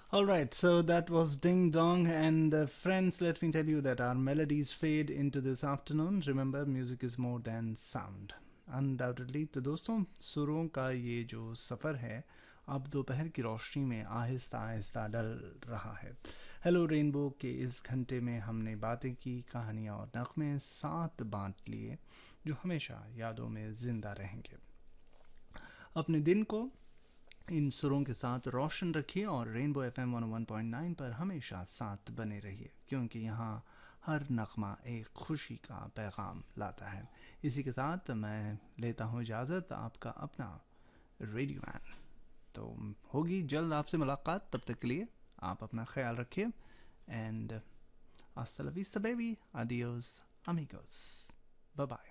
All right, so that was Ding Dong, and friends, let me tell you that our melodies fade into this afternoon. Remember, music is more than sound. Undoubtedly, तो दोस्तों सुरों का ये जो सफ़र है अब दोपहर की रोशनी में आहिस्ता आहिस्ता डल रहा है। हेलो रेनबो के इस घंटे में हमने बातें की, कहानियाँ और नगमे साथ बांट लिए जो हमेशा यादों में ज़िंदा रहेंगे। अपने दिन को इन सुरों के साथ रोशन रखिए और रेनबो एफएम 101.9 पर हमेशा साथ बने रहिए, क्योंकि यहाँ हर नगमा एक खुशी का पैगाम लाता है। इसी के साथ मैं लेता हूँ इजाज़त, आपका अपना रेडियो मैन। तो होगी जल्द आपसे मुलाकात, तब तक के लिए आप अपना ख्याल रखिए and hasta la vista baby, adios amigos, bye bye।